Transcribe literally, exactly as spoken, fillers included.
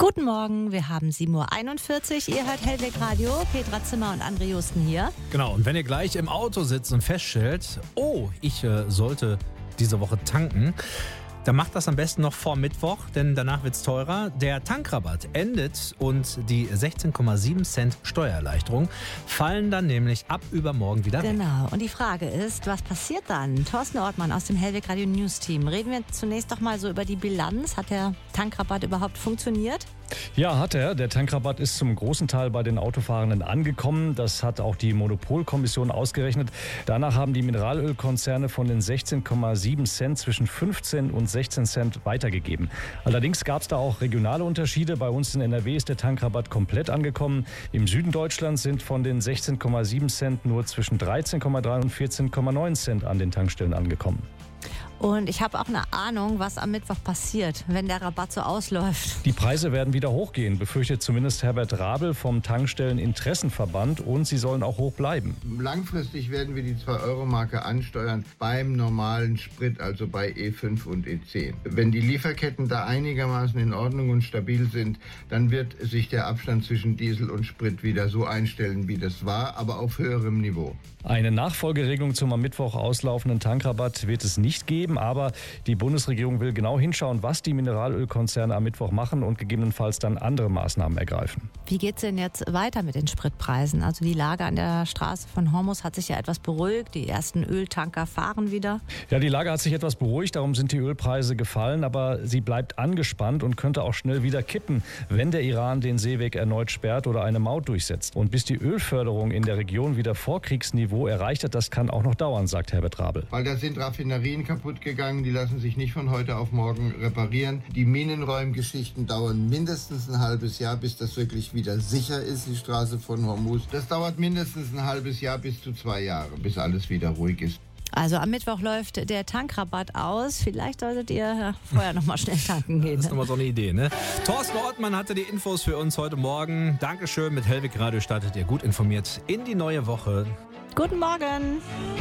Guten Morgen, wir haben sieben Uhr einundvierzig. Ihr hört Hellweg Radio, Petra Zimmer und André Justen hier. Genau, und wenn ihr gleich im Auto sitzt und feststellt, oh, ich äh, sollte diese Woche tanken, dann macht das am besten noch vor Mittwoch, denn danach wird's teurer. Der Tankrabatt endet und die sechzehn Komma sieben Cent Steuererleichterung fallen dann nämlich ab übermorgen wieder weg. Genau, und die Frage ist, was passiert dann? Thorsten Ortmann aus dem Hellweg Radio News Team. Reden wir zunächst doch mal so über die Bilanz. Hat der Tankrabatt überhaupt funktioniert? Ja, hat er. Der Tankrabatt ist zum großen Teil bei den Autofahrenden angekommen. Das hat auch die Monopolkommission ausgerechnet. Danach haben die Mineralölkonzerne von den sechzehn Komma sieben Cent zwischen fünfzehn und sechzehn Cent weitergegeben. Allerdings gab es da auch regionale Unterschiede. Bei uns in N R W ist der Tankrabatt komplett angekommen. Im Süden Deutschlands sind von den sechzehn Komma sieben Cent nur zwischen dreizehn Komma drei und vierzehn Komma neun Cent an den Tankstellen angekommen. Und ich habe auch eine Ahnung, was am Mittwoch passiert, wenn der Rabatt so ausläuft. Die Preise werden wieder hochgehen, befürchtet zumindest Herbert Rabel vom Tankstelleninteressenverband, und sie sollen auch hoch bleiben. Langfristig werden wir die zwei Euro Marke ansteuern beim normalen Sprit, also bei E fünf und E zehn. Wenn die Lieferketten da einigermaßen in Ordnung und stabil sind, dann wird sich der Abstand zwischen Diesel und Sprit wieder so einstellen, wie das war, aber auf höherem Niveau. Eine Nachfolgeregelung zum am Mittwoch auslaufenden Tankrabatt wird es nicht geben, aber die Bundesregierung will genau hinschauen, was die Mineralölkonzerne am Mittwoch machen und gegebenenfalls dann andere Maßnahmen ergreifen. Wie geht es denn jetzt weiter mit den Spritpreisen? Also die Lage an der Straße von Hormuz hat sich ja etwas beruhigt. Die ersten Öltanker fahren wieder. Ja, die Lage hat sich etwas beruhigt, darum sind die Ölpreise gefallen, aber sie bleibt angespannt und könnte auch schnell wieder kippen, wenn der Iran den Seeweg erneut sperrt oder eine Maut durchsetzt. Und bis die Ölförderung in der Region wieder Vorkriegsniveau erreicht hat, das kann auch noch dauern, sagt Herbert Rabel. Weil da sind Raffinerien kaputt gegangen, die lassen sich nicht von heute auf morgen reparieren. Die Minenräumgeschichten dauern mindestens ein halbes Jahr, bis das wirklich wieder sicher ist, die Straße von Hormuz. Das dauert mindestens ein halbes Jahr bis zu zwei Jahre, bis alles wieder ruhig ist. Also am Mittwoch läuft der Tankrabatt aus. Vielleicht solltet ihr vorher noch mal schnell tanken gehen. Das ist nochmal so eine Idee, ne? Thorsten Ortmann hatte die Infos für uns heute Morgen. Dankeschön, mit Hellweg Radio startet ihr gut informiert in die neue Woche. Guten Morgen.